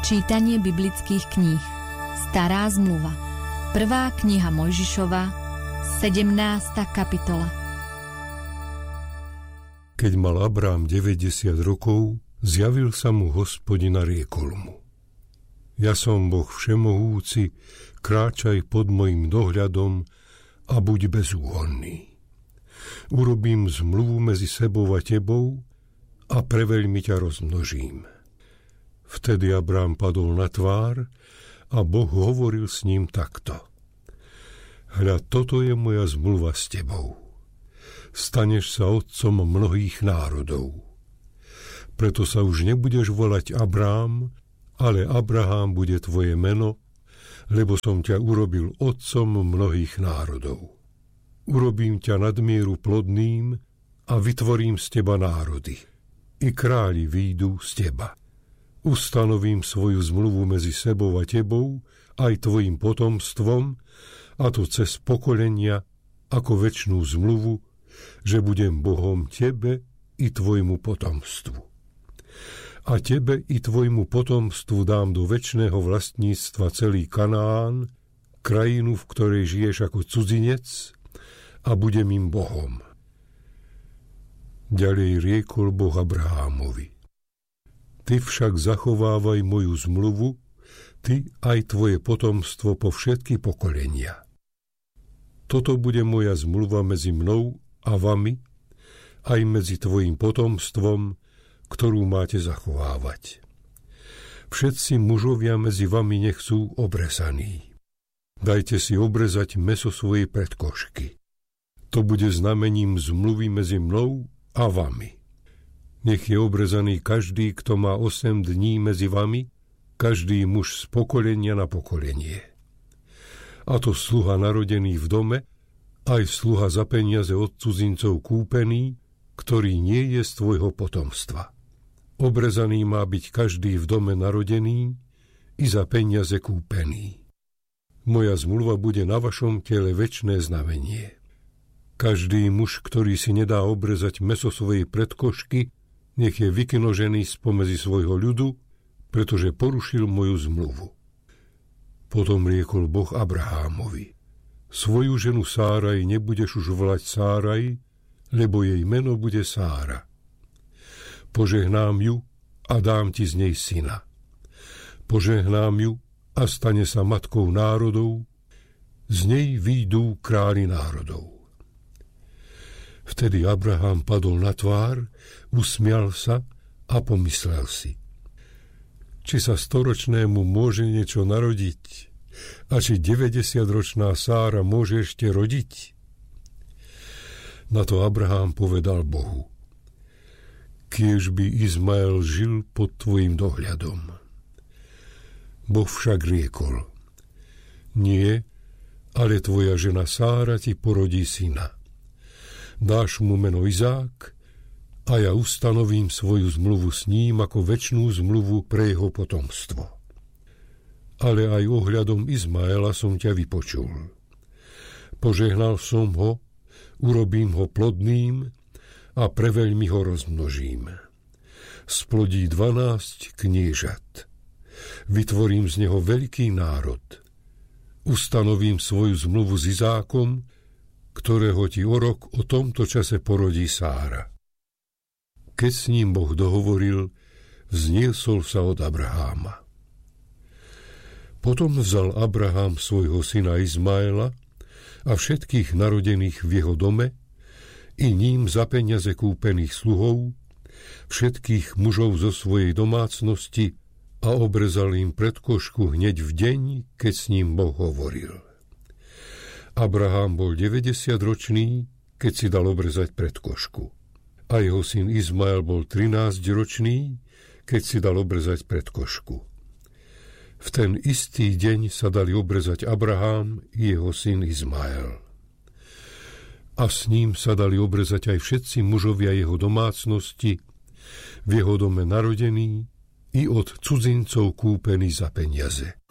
Čítanie biblických kníh. Stará zmluva. 1. kniha Mojžišova, 17. kapitola. Keď mal Abrám 90 rokov, zjavil sa mu Hospodin a riekol mu: Ja som Boh všemohúci, kráčaj pod mojim dohľadom a buď bezúhonný. Urobím zmluvu medzi sebou a tebou a preveľmi ťa rozmnožím. Vtedy Abrám padol na tvár a Boh hovoril s ním takto: Hľa, toto je moja zmluva s tebou. Staneš sa otcom mnohých národov. Preto sa už nebudeš volať Abrám, ale Abrahám bude tvoje meno, lebo som ťa urobil otcom mnohých národov. Urobím ťa nadmieru plodným a vytvorím z teba národy. I králi výjdu z teba. Ustanovím svoju zmluvu medzi sebou a tebou, aj tvojim potomstvom, a to cez pokolenia, ako večnú zmluvu, že budem Bohom tebe i tvojmu potomstvu. A tebe i tvojmu potomstvu dám do večného vlastníctva celý Kanaán, krajinu, v ktorej žiješ ako cudzinec, a budem im Bohom. Ďalej riekol Boh Abrahámovi: Ty však zachovávaj moju zmluvu, ty aj tvoje potomstvo po všetky pokolenia. Toto bude moja zmluva medzi mnou a vami, aj medzi tvojim potomstvom, ktorú máte zachovávať. Všetci mužovia medzi vami nech sú obrezaní. Dajte si obrezať mäso svojej predkošky. To bude znamením zmluvy medzi mnou a vami. Nech je obrezaný každý, kto má 8 dní medzi vami, každý muž z pokolenia na pokolenie. A to sluha narodený v dome, aj sluha za peniaze od cudzincov kúpený, ktorý nie je z tvojho potomstva. Obrezaný má byť každý v dome narodený i za peniaze kúpený. Moja zmluva bude na vašom tele večné znamenie. Každý muž, ktorý si nedá obrezať mäso svojej predkošky, nech je vykinožený spomedzi svojho ľudu, pretože porušil moju zmluvu. Potom riekol Boh Abrahámovi: Svoju ženu Sáraj nebudeš už volať Sáraj, lebo jej meno bude Sára. Požehnám ju a dám ti z nej syna. Požehnám ju a stane sa matkou národov, z nej výjdú králi národov. Vtedy Abrahám padol na tvár, usmial sa a pomyslel si: Či sa 100-ročnému môže niečo narodiť a či 90-ročná Sára môže ešte rodiť? Na to Abrahám povedal Bohu: Kiež by Izmael žil pod tvojim dohľadom. Boh však riekol: Nie, ale tvoja žena Sára ti porodí syna. Dáš mu meno Izák a ja ustanovím svoju zmluvu s ním ako večnú zmluvu pre jeho potomstvo. Ale aj ohľadom Izmaela som ťa vypočul. Požehnal som ho, urobím ho plodným a preveľmi ho rozmnožím. Splodí 12 kniežat. Vytvorím z neho veľký národ. Ustanovím svoju zmluvu s Izákom, ktorého ti o rok o tomto čase porodí Sára. Keď s ním Boh dohovoril, vzniesol sa od Abraháma. Potom vzal Abrahám svojho syna Izmaela a všetkých narodených v jeho dome, i ním za peniaze kúpených sluhov, všetkých mužov zo svojej domácnosti, a obrezal im predkošku hneď v deň, keď s ním Boh hovoril. Abrahám bol 90-ročný, keď si dal obrezať predkošku. A jeho syn Izmael bol 13-ročný, keď si dal obrezať predkošku. V ten istý deň sa dali obrezať Abrahám i jeho syn Izmael. A s ním sa dali obrezať aj všetci mužovia jeho domácnosti, v jeho dome narodení i od cudzincov kúpení za peniaze.